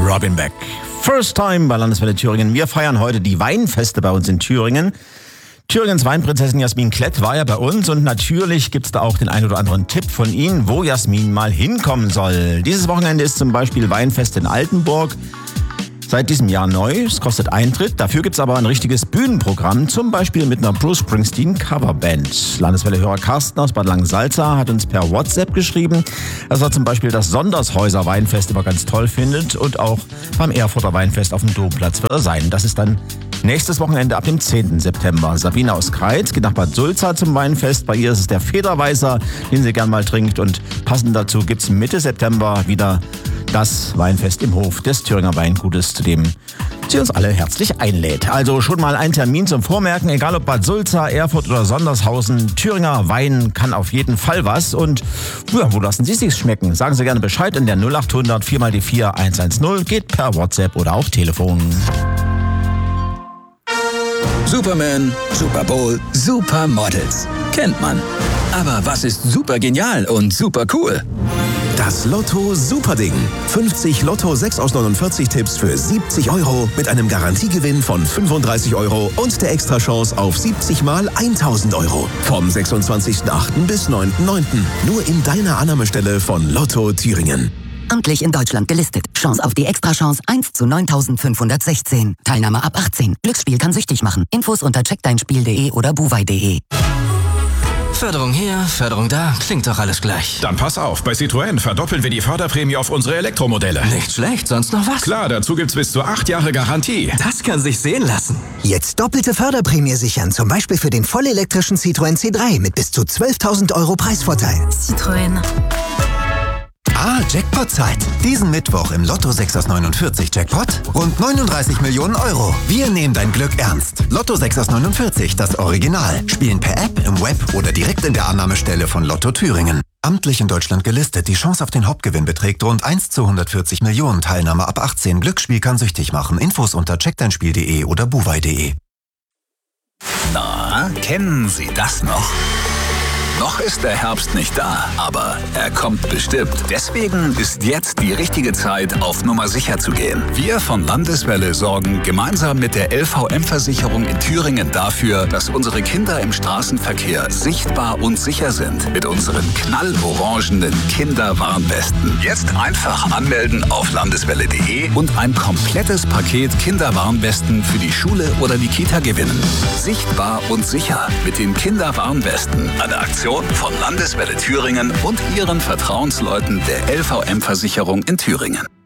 Robin Beck. First Time bei Landeswelle Thüringen. Wir feiern heute die Weinfeste bei uns in Thüringen. Thüringens Weinprinzessin Jasmin Klett war ja bei uns und natürlich gibt's da auch den ein oder anderen Tipp von Ihnen, wo Jasmin mal hinkommen soll. Dieses Wochenende ist zum Beispiel Weinfest in Altenburg. Seit diesem Jahr neu. Es kostet Eintritt. Dafür gibt's aber ein richtiges Bühnenprogramm, zum Beispiel mit einer Bruce Springsteen Coverband. Landeswelle-Hörer Carsten aus Bad Langensalza hat uns per WhatsApp geschrieben, dass er zum Beispiel das Sondershäuser Weinfest immer ganz toll findet und auch beim Erfurter Weinfest auf dem Domplatz wird er sein. Das ist dann nächstes Wochenende ab dem 10. September. Sabine aus Kreit geht nach Bad Sulza zum Weinfest. Bei ihr ist es der Federweißer, den sie gern mal trinkt. Und passend dazu gibt's Mitte September wieder das Weinfest im Hof des Thüringer Weingutes, zu dem sie uns alle herzlich einlädt. Also schon mal ein Termin zum Vormerken, egal ob Bad Sulza, Erfurt oder Sondershausen. Thüringer Wein kann auf jeden Fall was. Und ja, wo lassen Sie es sich schmecken? Sagen Sie gerne Bescheid in der 0800 4x4 110. Geht per WhatsApp oder auch Telefon. Superman, Super Bowl, Supermodels. Kennt man. Aber was ist super genial und super cool? Das Lotto Superding. 50 Lotto 6 aus 49 Tipps für 70 € mit einem Garantiegewinn von 35 € und der Extrachance auf 70 mal 1000 €. Vom 26.08. bis 9.09. Nur in deiner Annahmestelle von Lotto Thüringen. Amtlich in Deutschland gelistet. Chance auf die Extrachance 1 zu 9516. Teilnahme ab 18. Glücksspiel kann süchtig machen. Infos unter checkdeinspiel.de oder buwei.de. Förderung hier, Förderung da, klingt doch alles gleich. Dann pass auf, bei Citroën verdoppeln wir die Förderprämie auf unsere Elektromodelle. Nicht schlecht, sonst noch was? Klar, dazu gibt's bis zu 8 Jahre Garantie. Das kann sich sehen lassen. Jetzt doppelte Förderprämie sichern, zum Beispiel für den vollelektrischen Citroën C3 mit bis zu 12.000 € Preisvorteil. Citroën. Jackpot-Zeit. Diesen Mittwoch im Lotto 6 aus 49 Jackpot rund 39 Millionen €. Wir nehmen dein Glück ernst. Lotto 6 aus 49, das Original. Spielen per App, im Web oder direkt in der Annahmestelle von Lotto Thüringen. Amtlich in Deutschland gelistet. Die Chance auf den Hauptgewinn beträgt rund 1 zu 140 Millionen. Teilnahme ab 18. Glücksspiel kann süchtig machen. Infos unter checkdeinspiel.de oder buwei.de. Na, kennen Sie das noch? Noch ist der Herbst nicht da, aber er kommt bestimmt. Deswegen ist jetzt die richtige Zeit, auf Nummer sicher zu gehen. Wir von Landeswelle sorgen gemeinsam mit der LVM-Versicherung in Thüringen dafür, dass unsere Kinder im Straßenverkehr sichtbar und sicher sind. Mit unseren knallorangenen Kinderwarnwesten. Jetzt einfach anmelden auf landeswelle.de und ein komplettes Paket Kinderwarnwesten für die Schule oder die Kita gewinnen. Sichtbar und sicher mit den Kinderwarnwesten. Eine Aktion von Landeswelle Thüringen und ihren Vertrauensleuten der LVM-Versicherung in Thüringen.